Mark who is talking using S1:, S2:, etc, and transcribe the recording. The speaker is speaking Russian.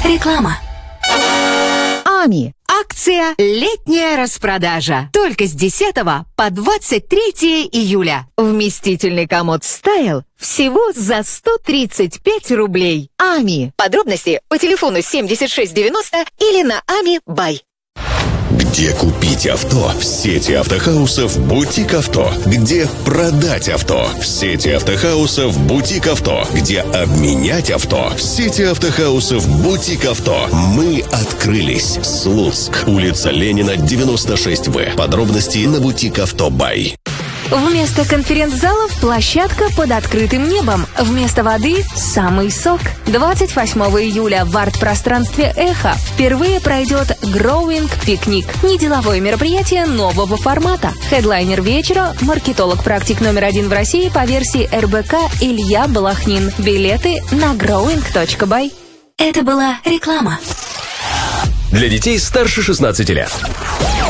S1: Реклама.
S2: АМИ. Акция «Летняя распродажа». Только с 10 по 23 июля. Вместительный комод «Стайл» всего за 135 рублей. АМИ. Подробности по телефону 7690 или на АМИ Бай.
S3: Где купить авто? В сети автохаусов «Бутик Авто». Где продать авто? В сети автохаусов «Бутик Авто». Где обменять авто? В сети автохаусов «Бутик Авто». Мы открылись. Слуцк. Улица Ленина, 96В. Подробности на «Бутик Авто Бай».
S4: Вместо конференц-залов площадка под открытым небом. Вместо воды самый сок. 28 июля в арт-пространстве «Эхо» впервые пройдет Growing Пикник. Неделовое мероприятие нового формата. Хедлайнер вечера – маркетолог-практик номер 1 в России по версии РБК Илья Балахнин. Билеты на growing.by.
S1: Это была реклама.
S5: Для детей старше 16 лет.